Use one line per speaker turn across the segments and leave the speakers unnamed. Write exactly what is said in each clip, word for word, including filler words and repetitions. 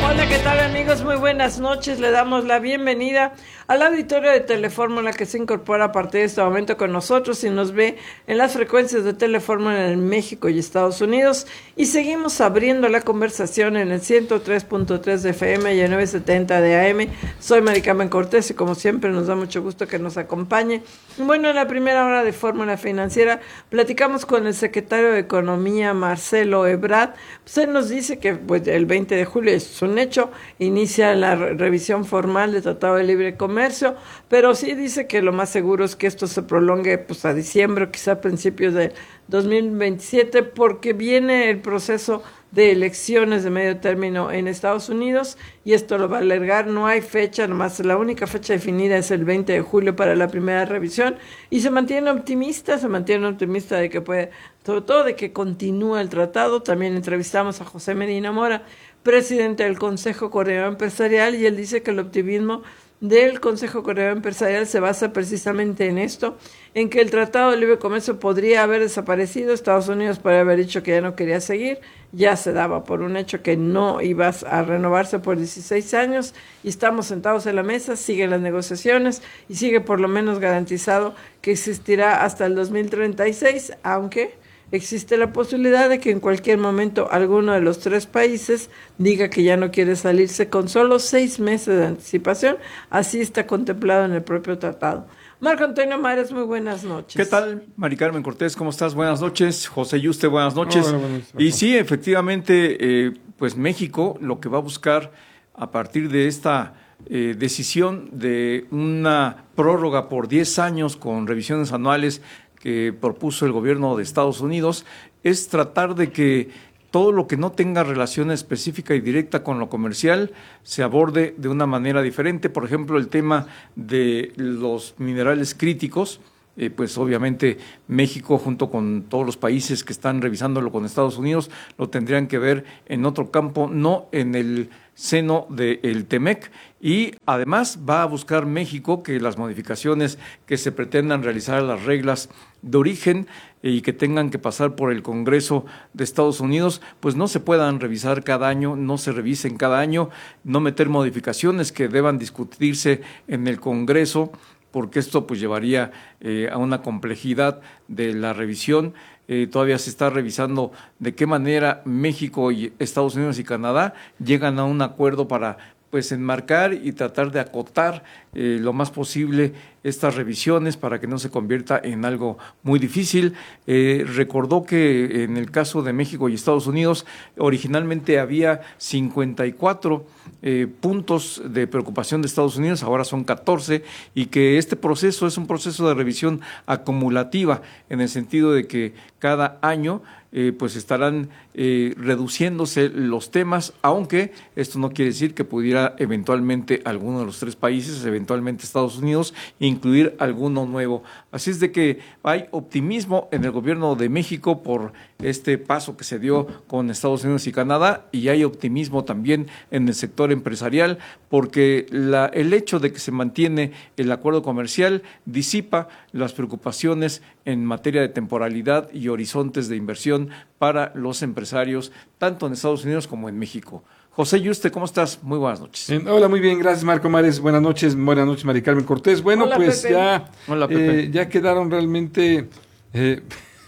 Hola, ¿qué tal amigos? Muy buenas noches. Le damos la bienvenida al auditorio de Telefórmula que se incorpora a partir de este momento con nosotros y nos ve en las frecuencias de Telefórmula en México y Estados Unidos. Y seguimos abriendo la conversación en el ciento tres punto tres de F M y el novecientos setenta de A M. Soy Mari Carmen Cortés y como siempre nos da mucho gusto que nos acompañe. Bueno, en la primera hora de Fórmula Financiera platicamos con el secretario de Economía, Marcelo Ebrard. Pues él nos dice que pues, el veinte de julio es un hecho, inicia la re revisión formal del Tratado de Libre Comercio, pero sí dice que lo más seguro es que esto se prolongue pues, a diciembre o quizá a principios de dos mil veintisiete, porque viene el proceso de elecciones de medio término en Estados Unidos y esto lo va a alargar. No hay fecha, nomás la única fecha definida es el veinte de julio para la primera revisión y se mantiene optimista, se mantiene optimista de que puede, sobre todo de que continúe el tratado. También entrevistamos a José Medina Mora, presidente del Consejo Coreano Empresarial, y él dice que el optimismo del Consejo Coreano Empresarial se basa precisamente en esto, en que el Tratado de Libre Comercio podría haber desaparecido, Estados Unidos podría haber dicho que ya no quería seguir, ya se daba por un hecho que no iba a renovarse por dieciséis años y estamos sentados en la mesa, siguen las negociaciones y sigue por lo menos garantizado que existirá hasta el dos mil treinta y seis, aunque existe la posibilidad de que en cualquier momento alguno de los tres países diga que ya no quiere salirse con solo seis meses de anticipación. Así está contemplado en el propio tratado. Marco Antonio Mares, muy buenas noches.
¿Qué tal, Mari Carmen Cortés? ¿Cómo estás? Buenas noches. José Yuste, buenas noches. Oh, bueno, bueno, y sí, efectivamente, eh, pues México lo que va a buscar a partir de esta eh, decisión de una prórroga por diez años con revisiones anuales que propuso el gobierno de Estados Unidos, es tratar de que todo lo que no tenga relación específica y directa con lo comercial se aborde de una manera diferente. Por ejemplo, el tema de los minerales críticos, eh, pues obviamente México junto con todos los países que están revisándolo con Estados Unidos lo tendrían que ver en otro campo, no en el seno del TEMEC, y además va a buscar México que las modificaciones que se pretendan realizar a las reglas de origen y que tengan que pasar por el Congreso de Estados Unidos, pues no se puedan revisar cada año, no se revisen cada año, no meter modificaciones que deban discutirse en el Congreso, porque esto pues llevaría eh, a una complejidad de la revisión. Eh, todavía se está revisando de qué manera México y Estados Unidos y Canadá llegan a un acuerdo para pues enmarcar y tratar de acotar eh, lo más posible estas revisiones para que no se convierta en algo muy difícil. Eh, recordó que en el caso de México y Estados Unidos originalmente había cincuenta y cuatro eh, puntos de preocupación de Estados Unidos, ahora son catorce, y que este proceso es un proceso de revisión acumulativa en el sentido de que cada año Eh, pues estarán eh, reduciéndose los temas, aunque esto no quiere decir que pudiera eventualmente alguno de los tres países, eventualmente Estados Unidos, incluir alguno nuevo. Así es de que hay optimismo en el gobierno de México por este paso que se dio con Estados Unidos y Canadá, y hay optimismo también en el sector empresarial porque la, el hecho de que se mantiene el acuerdo comercial disipa las preocupaciones en materia de temporalidad y horizontes de inversión para los empresarios, tanto en Estados Unidos como en México. José Yuste, ¿cómo estás? Muy buenas noches.
Eh, hola, muy bien, gracias Marco Mares. Buenas noches, buenas noches Mari Carmen Cortés. Bueno, hola, pues Pepe. ya hola, Pepe. Eh, ya quedaron realmente... Eh,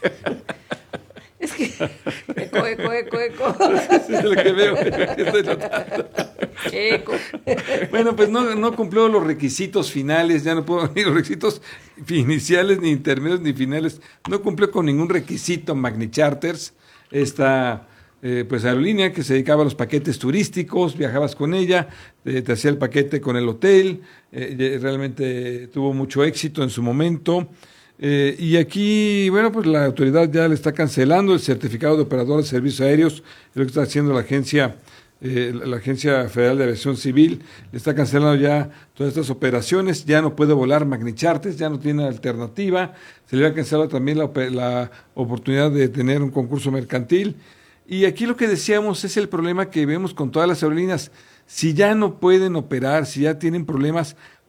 Es que eco, eco, eco, eco.
Sí, es lo que veo, estoy notando.
Eco.
Bueno, pues no, no cumplió los requisitos finales, ya no puedo ni los requisitos iniciales, ni intermedios, ni finales. No cumplió con ningún requisito Magni Charters, esta eh, pues aerolínea que se dedicaba a los paquetes turísticos, viajabas con ella, eh, te hacía el paquete con el hotel, eh, realmente tuvo mucho éxito en su momento. Eh, y aquí, bueno, pues la autoridad ya le está cancelando el certificado de operador de servicios aéreos, es lo que está haciendo la agencia, eh, la Agencia Federal de Aviación Civil, le está cancelando ya todas estas operaciones, ya no puede volar Magni Charters, ya no tiene alternativa, se le ha cancelado también la, la oportunidad de tener un concurso mercantil. Y aquí lo que decíamos es el problema que vemos con todas las aerolíneas, si ya no pueden operar, si ya tienen problemas,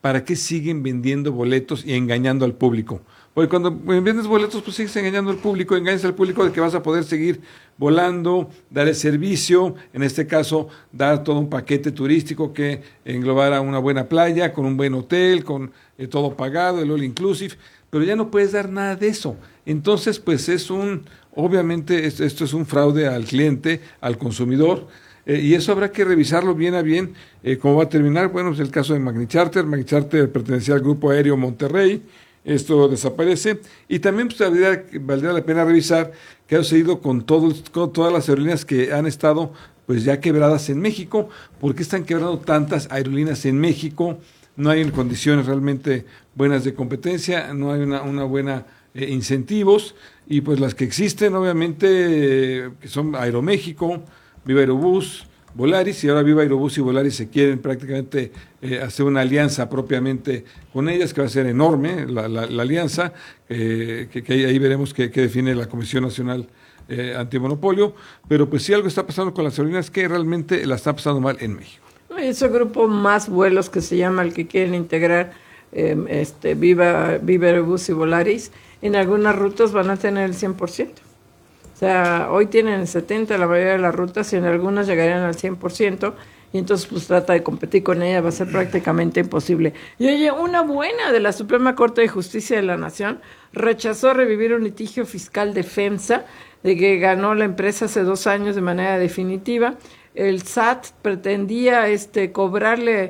¿para qué siguen vendiendo boletos y engañando al público? Porque cuando vendes boletos, pues sigues engañando al público, engañas al público de que vas a poder seguir volando, dar el servicio, en este caso, dar todo un paquete turístico que englobara una buena playa, con un buen hotel, con eh, todo pagado, el all inclusive, pero ya no puedes dar nada de eso. Entonces, pues es un, obviamente, esto, esto es un fraude al cliente, al consumidor, eh, y eso habrá que revisarlo bien a bien, eh, cómo va a terminar. Bueno, es el caso de Magnicharter. Magnicharter pertenecía al Grupo Aéreo Monterrey. Esto desaparece, y también pues, valdría, valdría la pena revisar qué ha sucedido con, todos, con todas las aerolíneas que han estado pues ya quebradas en México. ¿Por qué están quebrando tantas aerolíneas en México? No hay condiciones realmente buenas de competencia, no hay una, una buena eh, incentivos, y pues las que existen obviamente eh, que son Aeroméxico, Viva Aerobús, Volaris, y ahora Viva Aerobús y Volaris se quieren prácticamente eh, hacer una alianza propiamente con ellas, que va a ser enorme la, la, la alianza, eh, que, que ahí, ahí veremos qué define la Comisión Nacional eh, Antimonopolio, pero pues sí algo está pasando con las aerolíneas que realmente la está pasando mal en México.
Ese grupo Más Vuelos, que se llama el que quieren integrar eh, este Viva, Viva Aerobús y Volaris, en algunas rutas van a tener el cien por ciento. O sea, hoy tienen el setenta por ciento la mayoría de las rutas, y en algunas llegarían al cien por ciento, y entonces pues trata de competir con ella, va a ser prácticamente imposible. Y oye, una buena de la Suprema Corte de Justicia de la Nación rechazó revivir un litigio fiscal de FEMSA, de que ganó la empresa hace dos años de manera definitiva. El S A T pretendía este cobrarle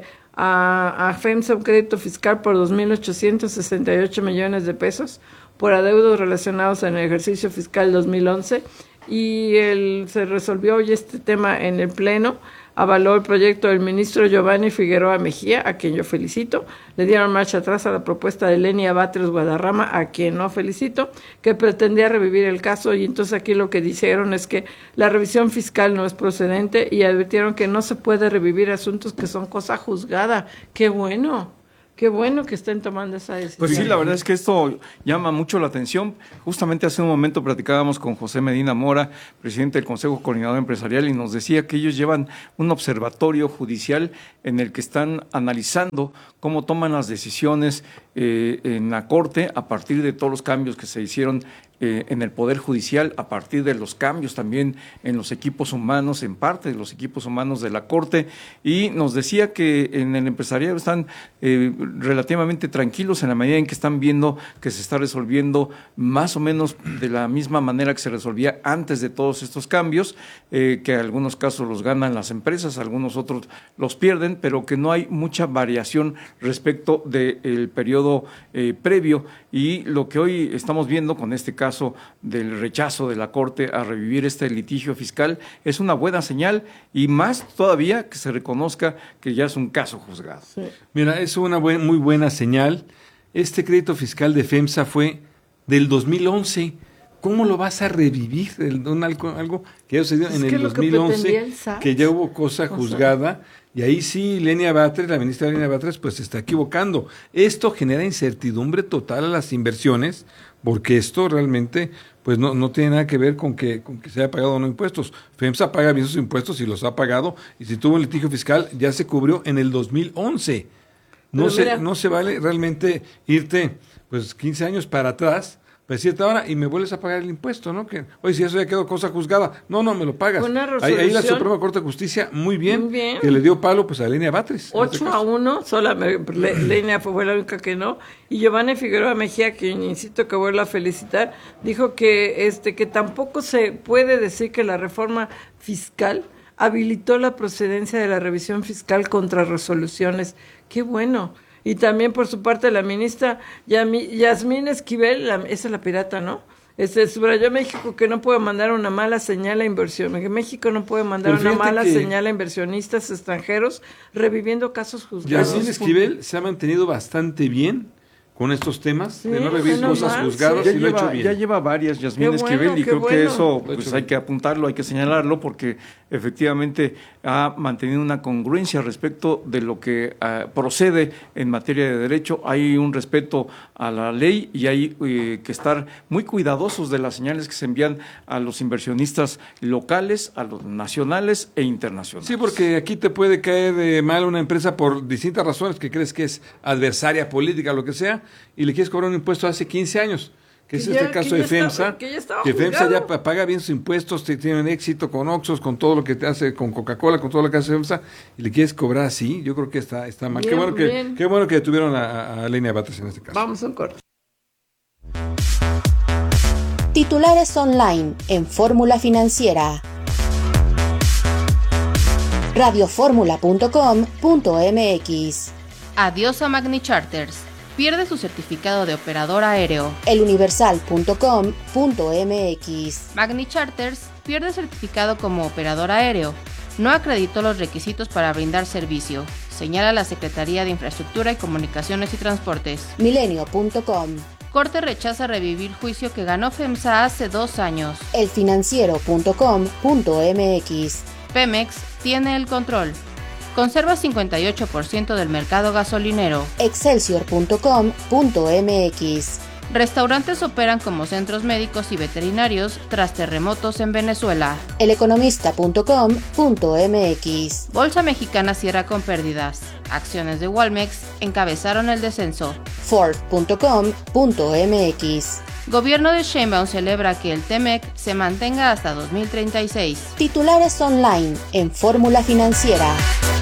a, a FEMSA un crédito fiscal por dos mil ochocientos sesenta y ocho millones de pesos por adeudos relacionados en el ejercicio fiscal dos mil once, y el, se resolvió hoy este tema en el Pleno. Avaló el proyecto del ministro Giovanni Figueroa Mejía, a quien yo felicito. Le dieron marcha atrás a la propuesta de Lenia Batres Guadarrama, a quien no felicito, que pretendía revivir el caso, y entonces aquí lo que dijeron es que la revisión fiscal no es procedente, y advirtieron que no se puede revivir asuntos que son cosa juzgada. ¡Qué bueno! Qué bueno que estén tomando esa decisión.
Pues sí, la verdad es que esto llama mucho la atención. Justamente hace un momento platicábamos con José Medina Mora, presidente del Consejo Coordinador Empresarial, y nos decía que ellos llevan un observatorio judicial en el que están analizando cómo toman las decisiones eh, en la Corte a partir de todos los cambios que se hicieron eh, en el Poder Judicial, a partir de los cambios también en los equipos humanos, en parte de los equipos humanos de la Corte, y nos decía que en el empresariado están eh, relativamente tranquilos en la medida en que están viendo que se está resolviendo más o menos de la misma manera que se resolvía antes de todos estos cambios, eh, que en algunos casos los ganan las empresas, algunos otros los pierden, pero que no hay mucha variación respecto del periodo eh, previo, y lo que hoy estamos viendo con este caso del rechazo de la Corte a revivir este litigio fiscal es una buena señal, y más todavía que se reconozca que ya es un caso juzgado.
Sí. Mira, es una buen, muy buena señal. Este crédito fiscal de FEMSA fue del dos mil once. ¿Cómo lo vas a revivir? El, un, algo, algo que ya sucedió en el dos mil once, que, que ya hubo cosa juzgada, y ahí sí Lenia Batres, la ministra Lenia Batres, pues se está equivocando. Esto genera incertidumbre total a las inversiones, porque esto realmente pues no, no tiene nada que ver con que, con que se haya pagado o no impuestos. FEMSA paga bien sus impuestos y los ha pagado, y si tuvo un litigio fiscal ya se cubrió en el dos mil once. No se, no se vale realmente irte pues quince años para atrás, para decirte ahora, y me vuelves a pagar el impuesto, ¿no? Que, oye, si eso ya quedó cosa juzgada, no, no, me lo pagas. Ahí, ahí la Suprema Corte de Justicia, muy bien, muy bien, que le dio palo pues a Lenia Batres.
ocho a uno, solamente Lenia fue la única que no, y Giovanni Figueroa Mejía, que insisto que vuelvo a felicitar, dijo que este que tampoco se puede decir que la reforma fiscal habilitó la procedencia de la revisión fiscal contra resoluciones. ¡Qué bueno! Y también por su parte la ministra Yasmín Esquivel, la, esa es la pirata, ¿no? Este, subrayó México que no puede mandar una mala señal a inversión, que México no puede mandar una mala señal a inversionistas extranjeros reviviendo casos juzgados.
Yasmín Esquivel se ha mantenido bastante bien con estos temas,
Sí,
de no vivir
bueno,
cosas
más,
juzgadas,
Ya
y lo ha hecho
lleva,
bien.
ya lleva varias, Yasmín
Qué
Esquivel,
bueno,
y
qué
creo que
bueno.
eso
Lo ha
pues
hecho
hay
bien.
que apuntarlo, hay que señalarlo, porque efectivamente ha mantenido una congruencia respecto de lo que uh, procede en materia de derecho. Hay un respeto a la ley y hay eh, que estar muy cuidadosos de las señales que se envían a los inversionistas locales, a los nacionales e internacionales.
Sí, porque aquí te puede caer de mal una empresa por distintas razones, que crees que es adversaria política, lo que sea, y le quieres cobrar un impuesto hace quince años, que, que es ya, este caso de FEMSA,
estaba, que,
que FEMSA ya paga bien sus impuestos, te, tienen éxito con Oxxos, con todo lo que te hace, con Coca-Cola, con todo lo que hace FEMSA, y le quieres cobrar así, yo creo que está, está mal. Bien, qué, bueno que, qué bueno que detuvieron a, a Lenia Batres en este caso.
Vamos a un corte.
Titulares online en Fórmula Financiera. radioformula punto com punto m x.
Adiós a Magni Charters. Pierde su certificado de operador aéreo.
eluniversal punto com punto m x.
Magni Charters pierde certificado como operador aéreo. No acreditó los requisitos para brindar servicio, señala la Secretaría de Infraestructura y Comunicaciones y Transportes.
milenio punto com.
Corte rechaza revivir juicio que ganó FEMSA hace dos años.
elfinanciero punto com punto m x.
Pemex tiene el control. Conserva cincuenta y ocho por ciento del mercado gasolinero.
excelsior punto com punto m x.
Restaurantes operan como centros médicos y veterinarios tras terremotos en Venezuela.
eleconomista punto com punto m x.
Bolsa Mexicana cierra con pérdidas. Acciones de Walmex encabezaron el descenso.
ford punto com punto m x.
Gobierno de Sheinbaum celebra que el T-MEC se mantenga hasta dos mil treinta y seis.
Titulares online en Fórmula Financiera.